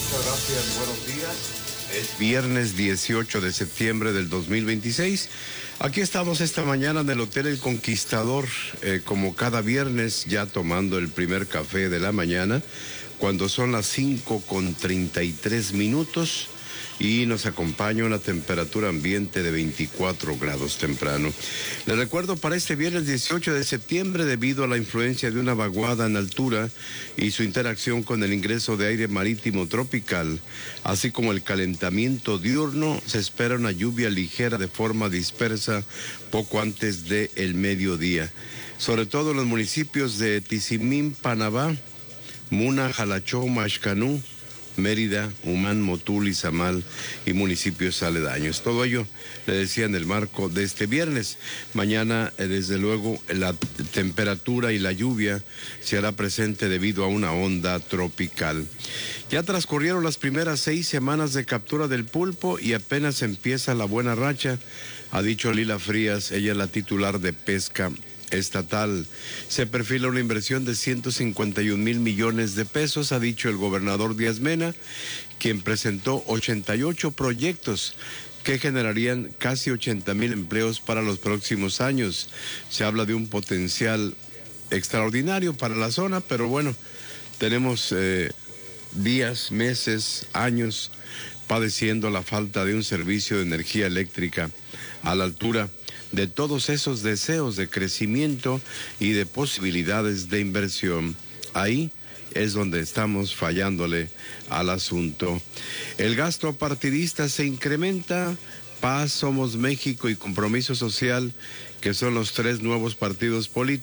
Muchas gracias, buenos días. Es viernes 18 de septiembre del 2026. Aquí estamos esta mañana en el Hotel El Conquistador, como cada viernes, ya tomando el primer café de la mañana, cuando son las 5:33 y nos acompaña una temperatura ambiente de 24 grados temprano. Les recuerdo para este viernes 18 de septiembre, debido a la influencia de una vaguada en altura y su interacción con el ingreso de aire marítimo tropical, así como el calentamiento diurno, se espera una lluvia ligera de forma dispersa poco antes del mediodía, sobre todo en los municipios de Tizimín, Panabá, Muna, Jalachó, Maxcanú, Mérida, Humán, Motul, Izamal y municipios aledaños. Todo ello, le decía, en el marco de este viernes. Mañana, desde luego, la temperatura y la lluvia se hará presente debido a una onda tropical. Ya transcurrieron las primeras 6 semanas de captura del pulpo y apenas empieza la buena racha, ha dicho Lila Frías, ella es la titular de Pesca Estatal. Se perfila una inversión de 151,000 millones de pesos, ha dicho el gobernador Díaz Mena, quien presentó 88 proyectos que generarían casi 80,000 empleos para los próximos años. Se habla de un potencial extraordinario para la zona, pero bueno, tenemos días, meses, años padeciendo la falta de un servicio de energía eléctrica a la altura de todos esos deseos de crecimiento y de posibilidades de inversión. Ahí es donde estamos fallándole al asunto. El gasto partidista se incrementa. Paz, Somos México y Compromiso Social, que son los 3 nuevos partidos políticos,